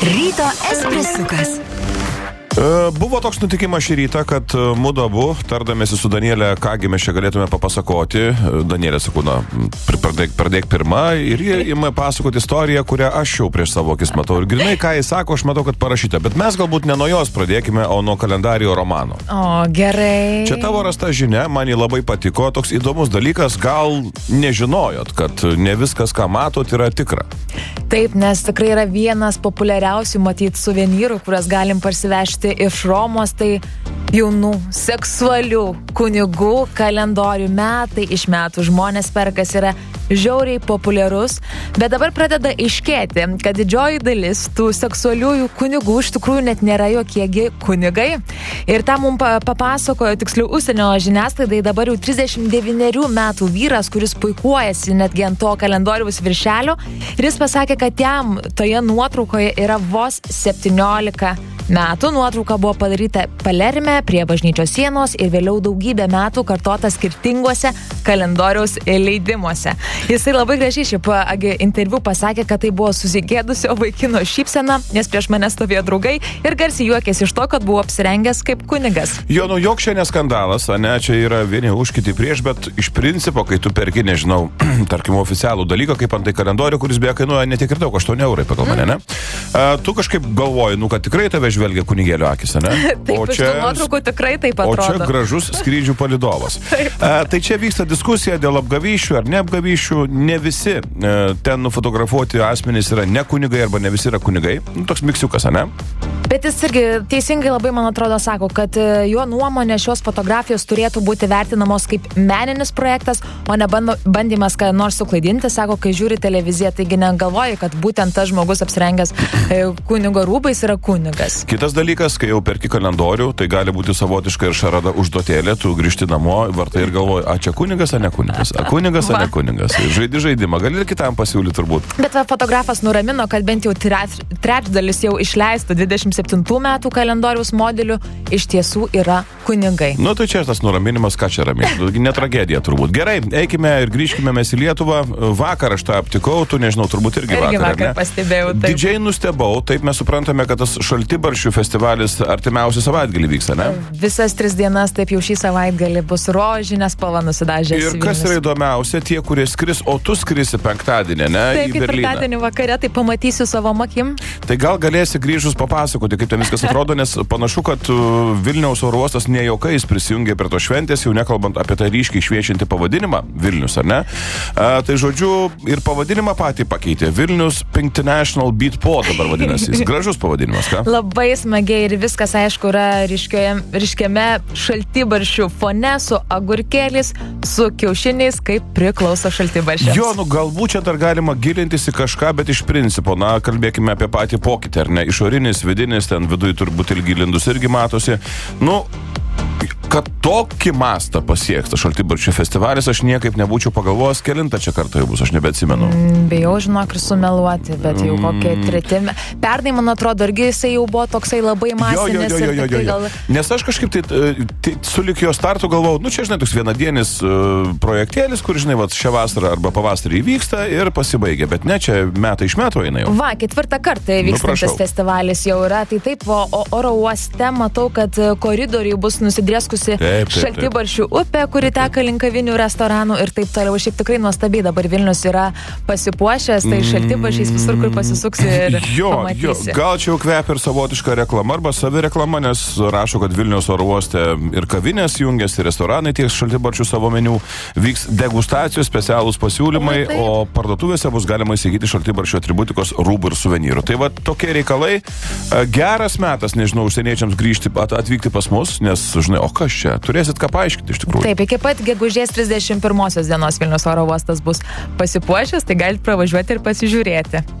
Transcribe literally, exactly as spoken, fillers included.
Ryto espresukas. Buvo toks nutikimas šį rytą, kad mudu abu, tardamėsi su Danielė, kągi mes čia galėtume papasakoti. Danielė sakau, na, pradėk, pradėk pirmą ir jie ima pasakoti istoriją, kurią aš jau prieš savo akis matau. Ir grinai, ką jis sako, aš matau, kad parašyta. Bet mes galbūt ne nuo jos pradėkime, o nuo kalendarijo romano. O, gerai. Čia tavo rasta žinia, man jį labai patiko. Toks įdomus dalykas, gal nežinojot, kad ne viskas, ką matot, yra tikra. Taip, nes tikrai yra vienas populiariausių matyti suvenyrų, kurias galim parsivežti iš Romos, tai jaunų, seksualių kunigų kalendorių. Metai iš metų žmonės perkas, yra žiauriai populiarus, bet dabar pradeda aiškėti, kad didžioji dalis tų seksualiųjų kunigų iš tikrųjų net nėra jokiegi kunigai. Ir tą mums papasakojo, tiksliau, užsienio žiniasklaidai dabar jau trisdešimt devynerių metų vyras, kuris puikuojasi netgi ant to kalendoriaus viršelio. Ir jis pasakė, kad jam toje nuotraukoje yra vos septyniolika metų. Nuotrauka buvo padaryta Palerme prie bažnyčios sienos ir vėliau daugybę metų kartota skirtinguose kalendoriaus leidimuose. Jisai labai gražiai šiaip interviu pasakė, kad tai buvo susigėdusio vaikino šypsena, nes prieš mane stovėjo draugai ir garsiai juokėsi iš to, kad buvo apsirengęs kaip kunigas. Jo, nu jok čia ne skandalas, ne, čia yra vieni už kiti prieš, bet iš principo, kai tu perki, nežinau, tarkim, oficialų dalyką, kaip antai kalendorių, kuris beje kainuoja ne tiek ir daug, aštuoni eurai pagal mane, ne? A, tu kažkaip galvoji, nu, kad tikrai tave žvelgia kunigėlio akis, ne? Taip, o čia, iš tų nuotraukų tikrai taip atrodo. O čia gražus skrydžių palydovas. A, tai čia vyksta diskusija dėl apgavyšių ar neapgavyšių. Ne visi e, ten nufotografuoti asmenys yra ne kunigai arba ne visi yra kunigai. Nu, toks miksiukas, ne? Bet jis irgi teisingai labai, man atrodo, sako, kad jo nuomonė šios fotografijos turėtų būti vertinamos kaip meninis projektas, o ne bandymas ką nors suklaidinti. Sako, kai žiūri televiziją, taigi negalvoji, kad būtent tas žmogus apsirengęs kunigo rūbais yra kunigas. Kitas dalykas, kai jau perki kalendorių, tai gali būti savotiška ir šarada užduotėlė, tu grįžti namo, vartai ir galvoji, a čia kunigas, a ne kunigas, a kunigas, a ne kunigas. Žaidi žaidimą, gali ir kitam pasiūlyti turbūt. Bet fotografas nuramino, kad bent jau trečdalis jau išleistų dvidešimt septintų metų kalendoriaus modelių iš tiesų yra kunigai. Nu tai čia tas nuraminimas, ką čia raminti. Ne tragedija turbūt. Gerai, eikime ir grįžkime mes į Lietuvą. Vakar aš tą aptikau, tu nežinau, turbūt irgi, irgi vakar, vakar pastebėjau. Taip. Didžiai nustebau, taip mes suprantame, kad tas šaltibarščių festivalis artimiausią savaitgalį vyksta, ne? Visas tris dienas, taip jau šį savaitgalį bus rožinė spalva nusidažęs. Ir kas yra įdomiausia, tie, kurie skris, o tu skrisi penktadienį, ne? Taip, kaip penktadienį vakare, tai pamatysiu savo akim. Tai gal galėsi grįžus papasakoti, kaip ten viskas atrodo, nes panašu, kad Vilniaus oro uostas ne juokais prisijungė prie to šventės, jau nekalbant apie tą ryškiai šviečiantį pavadinimą Vilnius, ar ne? A, tai žodžiu, ir pavadinimą patį pakeitė. Vilnius International Beat Po dabar vadinasi. Jis gražus pavadinimas, ką? Labai smagiai ir viskas, aišku, yra ryškiame šaltibarščių fone su agurkėlis, su kiaušiniais, kaip priklauso šaltibarščiams. Jo, nu galbūt čia dar galima gilintis į kažką, bet iš principo, na, kalbėkime apie patį pokytį, ar ne? Išorinis, vidinis, ten viduje turbūt ilgi lindus irgi matosi. Nu, kad tokį mastą pasieks tas šaltibarščių festivalis, aš niekaip nebūčiau pagalvojęs, kelintą čia kartą jau bus, aš nebeatsimenu. Mm, bijau, žinok, ir sumeluoti, bet jau kokie treti. Pernai, man atrodo, irgi jisai jau buvo toksai labai masinis. Jo, jo, jo, jo, jo, jo. Gal... Nes aš kažkaip tai, tai sulik jo startų galvojau, nu čia, žinai, toks vienadienis uh, projektėlis, kur, žinai, vat, šią vasarą arba pavasarį įvyksta ir pasibaigia, bet ne, čia metai iš metų eina jau. Va, ketvirtą kartą vykstantis nu, festivalis jau yra, tai taip, o, o oro uoste matau, kad koridoriai bus nusidrieskusi šaltibarščių upė, kuri teka link kavinių, restoranų ir taip toliau. Šiaip tikrai nuostabiai dabar Vilnius yra pasipuošęs, tai šaltibarščiais visur, kur pasisuksi ir jo, pamatysi. Jo, gal čia jau kvepia ir savotiška reklama arba savireklama, nes rašo, kad Vilniaus oro uoste ir kavinės jungiasi, ir restoranai tiek šaltibarščių savo meniu, vyks degustacijos, specialūs pasiūlymai, o, o parduotuvėse bus galima įsigyti šaltibarščių atributikos, rūbų ir suvenyrų. Tai va tokie reikalai. Geras metas, nežinau, užsieniečiams grįžti, atvykti pas mus, nes, žinai, o kas čia? Turėsit ką paaiškinti iš tikrųjų. Taip, iki pat gegužės trisdešimt pirmosios dienos Vilniaus oro uostas bus pasipuošęs, tai galite pravažiuoti ir pasižiūrėti.